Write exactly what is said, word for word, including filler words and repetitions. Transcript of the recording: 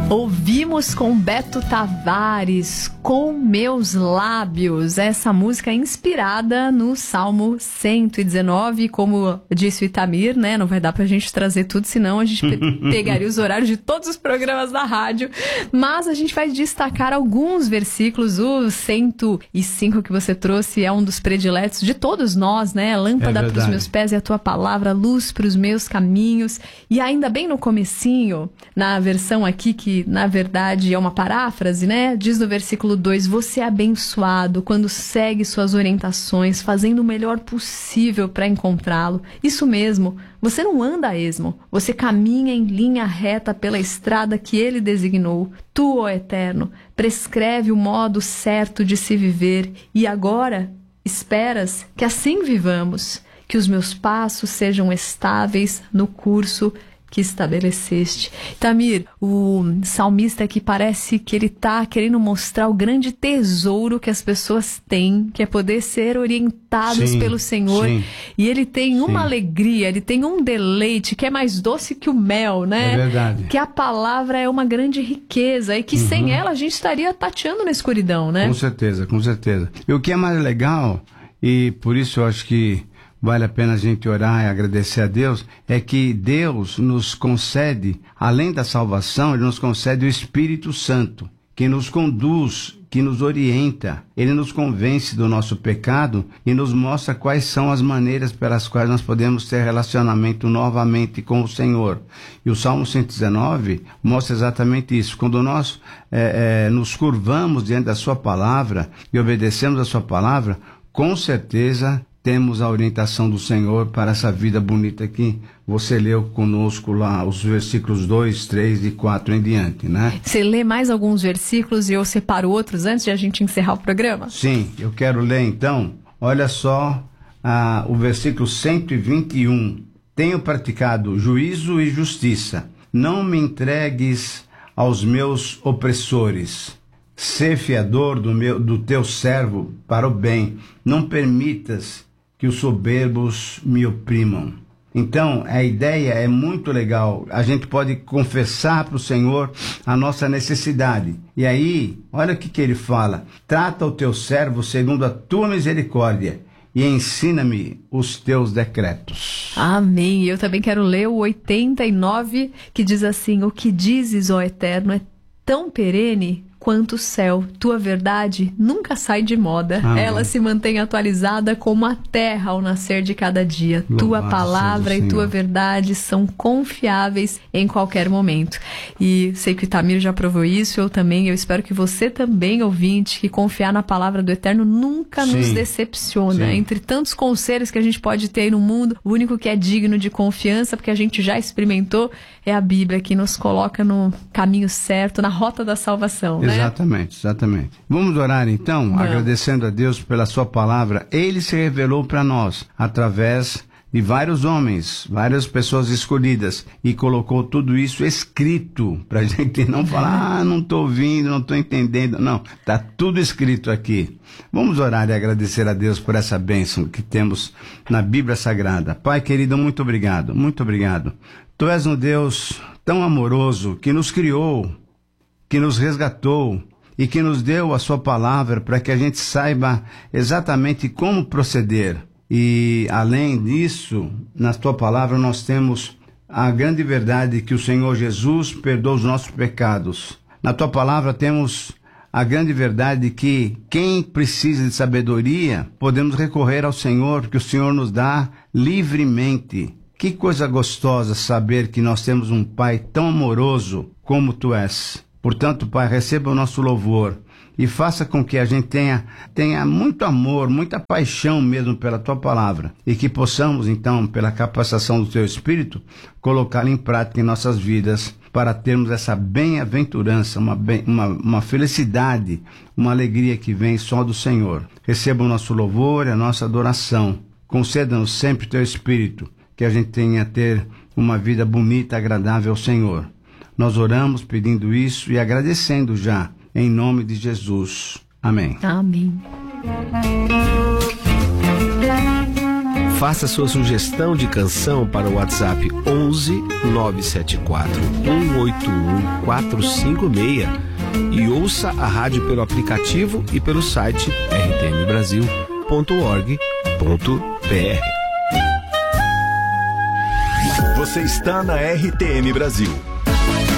Ouvimos com Beto Tavares, Com Meus Lábios, essa música inspirada no Salmo cento e dezenove, como disse o Itamir, né? Não vai dar pra gente trazer tudo, senão a gente pe- pegaria os horários de todos os programas da rádio, mas a gente vai destacar alguns versículos. O cento e cinco que você trouxe é um dos prediletos de todos nós, né? Lâmpada É para os meus pés e a tua palavra, luz para os meus caminhos. E ainda bem no comecinho, na versão aqui que na verdade é uma paráfrase, né? Diz no versículo dois: você é abençoado quando segue suas orientações, fazendo o melhor possível para encontrá-lo. Isso mesmo, você não anda a esmo, você caminha em linha reta pela estrada que ele designou. Tu, ó Eterno, prescreve o modo certo de se viver, e agora esperas que assim vivamos, que os meus passos sejam estáveis no curso que estabeleceste. Tamir, o salmista aqui parece que ele está querendo mostrar o grande tesouro que as pessoas têm, que é poder ser orientados sim, pelo Senhor. Sim, e ele tem sim. uma alegria, ele tem um deleite que é mais doce que o mel, né? É verdade. Que a palavra é uma grande riqueza e que uhum. sem ela a gente estaria tateando na escuridão, né? Com certeza, com certeza. E o que é mais legal, e por isso eu acho que vale a pena a gente orar e agradecer a Deus, é que Deus nos concede, além da salvação, Ele nos concede o Espírito Santo, que nos conduz, que nos orienta. Ele nos convence do nosso pecado e nos mostra quais são as maneiras pelas quais nós podemos ter relacionamento novamente com o Senhor. E o Salmo cento e dezenove mostra exatamente isso. Quando nós é, é, nos curvamos diante da Sua palavra e obedecemos a Sua palavra, com certeza temos a orientação do Senhor para essa vida bonita que você leu conosco lá, os versículos dois, três e quatro em diante, né? Você lê mais alguns versículos e eu separo outros antes de a gente encerrar o programa? Sim, eu quero ler então, olha só ah, o versículo cento e vinte e um. Tenho praticado juízo e justiça, não me entregues aos meus opressores. Sê fiador do, meu, do teu servo para o bem, não permitas que os soberbos me oprimam. Então, a ideia é muito legal. A gente pode confessar para o Senhor a nossa necessidade. E aí, olha o que, que ele fala. Trata o teu servo segundo a tua misericórdia e ensina-me os teus decretos. Amém. Eu também quero ler o oitenta e nove, que diz assim: o que dizes, ó Eterno, é tão perene quanto o céu, tua verdade nunca sai de moda. Amém. Ela se mantém atualizada como a terra ao nascer de cada dia. Louvado tua palavra e tua verdade são confiáveis em qualquer momento. E sei que o Itamir já provou isso, eu também, eu espero que você também, ouvinte, que confiar na palavra do Eterno nunca Sim. nos decepciona. Sim. Entre tantos conselhos que a gente pode ter aí no mundo, o único que é digno de confiança, porque a gente já experimentou, é a Bíblia, que nos coloca no caminho certo, na rota da salvação. Exatamente, exatamente. Vamos orar então, Não. agradecendo a Deus pela sua palavra. Ele se revelou para nós através de vários homens, várias pessoas escolhidas, e colocou tudo isso escrito para a gente não falar, ah, não estou ouvindo, não estou entendendo. Não, está tudo escrito aqui. Vamos orar e agradecer a Deus por essa bênção que temos na Bíblia Sagrada. Pai querido, muito obrigado, muito obrigado. Tu és um Deus tão amoroso que nos criou, que nos resgatou e que nos deu a sua palavra para que a gente saiba exatamente como proceder. E além disso, na tua palavra nós temos a grande verdade que o Senhor Jesus perdoa os nossos pecados. Na tua palavra temos a grande verdade que quem precisa de sabedoria, podemos recorrer ao Senhor, que o Senhor nos dá livremente. Que coisa gostosa saber que nós temos um Pai tão amoroso como tu és. Portanto, Pai, receba o nosso louvor e faça com que a gente tenha, tenha muito amor, muita paixão mesmo pela Tua palavra e que possamos, então, pela capacitação do Teu Espírito, colocá-la em prática em nossas vidas para termos essa bem-aventurança, uma, bem, uma, uma felicidade, uma alegria que vem só do Senhor. Receba o nosso louvor e a nossa adoração. Conceda-nos sempre o Teu Espírito, que a gente tenha a ter uma vida bonita, agradável ao Senhor. Nós oramos pedindo isso e agradecendo já, em nome de Jesus. Amém. Amém. Faça sua sugestão de canção para o WhatsApp onze nove sete quatro um oito um quatro cinco seis e ouça a rádio pelo aplicativo e pelo site r t m brasil ponto org ponto b r. Você está na R T M Brasil.